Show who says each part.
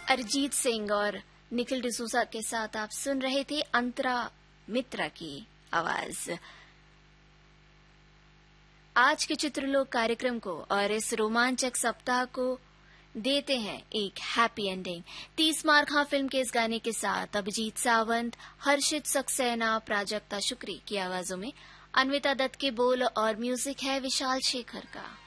Speaker 1: अरिजीत सिंह और निखिल डिसूजा के साथ आप सुन रहे थे अंतरा मित्रा की आवाज। आज के चित्रलोक कार्यक्रम को और इस रोमांचक सप्ताह को देते हैं एक हैप्पी एंडिंग। 30 मार खां फिल्म के इस गाने के साथ अभिजीत सावंत, हर्षित सक्सेना, प्राजक्ता शुक्री की आवाजों में अन्विता दत्त के बोल और म्यूजिक है विशाल शेखर का।